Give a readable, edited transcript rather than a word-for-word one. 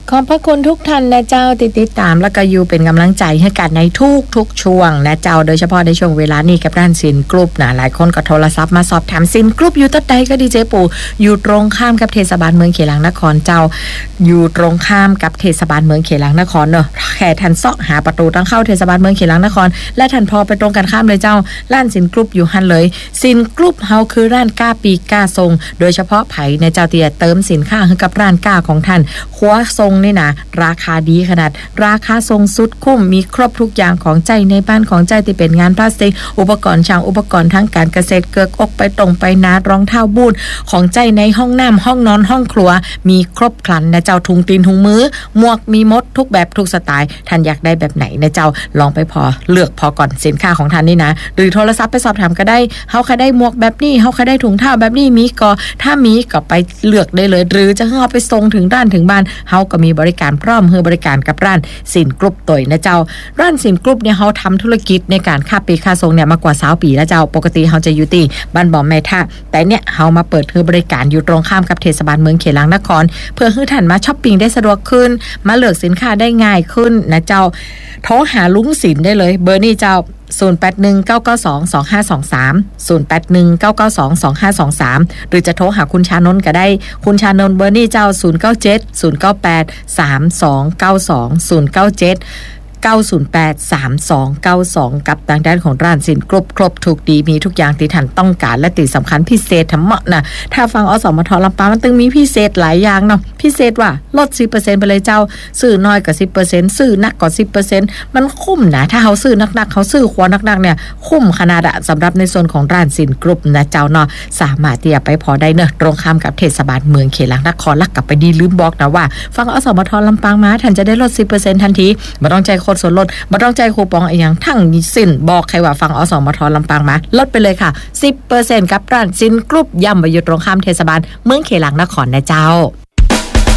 ขอบพระคุณทุกท่านนะเจ้าติดตามแล้วก็อยู่เป็นกำลังใจให้กันในทุกช่วงนะเจ้าโดยเฉพาะในช่วงเวลานี้กับร้านสินกรุ๊ปนะหลายคนก็โทรศัพท์มาสอบถามสินกรุ๊ปอยู่ตัดใดก็ดีเจปู่อยู่ตรงข้ามกับเทศบาลเมืองเขลังนครเจ้าอยู่ตรงข้ามกับเทศบาลเมืองเขลังนครเนอะแค่ทันซอกหาประตูทางเข้าเทศบาลเมืองเขลังนครและทันพอไปตรงกันข้ามเลยเจ้าร้านสินกรุ๊ปอยู่หันเลยสินกรุ๊ปเฮาคือร้านก้าปีก้าทรงโดยเฉพาะไผในเจ้าเตียเติมสินค้าให้กับร้านก้าของท่านครัวทรงนี่นะราคาดีขนาดราคาทรงสุดคุ้มมีครบทุกอย่างของใจในบ้านของใจที่เป็นงานพลาสติกอุปกรณ์ช่างอุปกรณ์ทั้งการเกษตรเกือกอกไปตรงไปนารองเท้าบูทของใจในห้องน้ำห้องนอนห้องครัวมีครบครันนะเจ้าถุงตีนถุงมือหมวกมีหมดทุกแบบทุกสไตล์ท่านอยากได้แบบไหนนะเจ้าลองไปพอเลือกพอก่อนสินค้าของท่านนี่นะหรือโทรศัพท์ไปสอบถามก็ได้เฮาใครได้หมวกแบบนี้เฮาใครได้ถุงเท้าแบบนี้มีก็ถ้ามีก็ไปเลือกได้เลยหรือจะให้เอาไปส่งถึงร้านถึงบ้านเฮาก็มีบริการพร้อมให้บริการกับร้านสินกรุ๊ปตัวนะเจ้าร้านสินกรุ๊ปเนี่ยเฮาทำธุรกิจในการค่าปีค่าส่งเนี่ยมากว่า20ปีแล้วเจ้าปกติเฮาจะอยู่ที่บ้านบ่อแม่ท่าแต่เนี่ยเฮามาเปิดให้บริการอยู่ตรงข้ามกับเทศบาลเมืองเขลังนครเพื่อให้ท่านมาช้อปปิ้งได้สะดวกขึ้นมาเลือกสินค้าได้ง่ายขึ้นนะเจ้าโทรหาลุงสินได้เลยเบอร์นี้เจ้า0819922523 0819922523หรือจะโทรหาคุณชานนท์ก็ได้คุณชานนท์เบอร์นี้เจ้า0970983292 097 908 3292กับทางด้านของร้านสินกรุ๊ปครบถูกดีมีทุกอย่างที่ท่านต้องการและติดสำคัญพิเศษทั้งหมดนะถ้าฟังอสมทลำปางมันตึงมีพิเศษหลายอย่างเนาะพิเศษว่าลด 10% ไปเลยเจ้าซื้อน้อยกว่า 10% ซื้อนักกว่า 10% มันคุ้มนะถ้าเขาซื้อนักๆเขาซื้อขวดนักๆเนี่ยคุ้มขนาดอะสำหรับในส่วนของร้านสินกรุ๊ปนะเจ้าเนาะสามารถที่จะไปพอได้เนอะตรงข้ามกับเทศบาลเมืองเขลังนครลักกลับไปดีลืมบอกนะว่าฟังอสมทลำปางมาท่านจะได้ลด 10% ทันทีไม่ต้องใจส่วนลดบ่ต้องใจคูปองอย่างทั้งสิ้นบอกใครว่าฟังอสมทลำปางมาลดไปเลยค่ะ 10% กับร้านสินกรุ๊ปย่ำไปอยู่ตรงข้ามเทศบาลเมืองเขลังนครนะเจ้า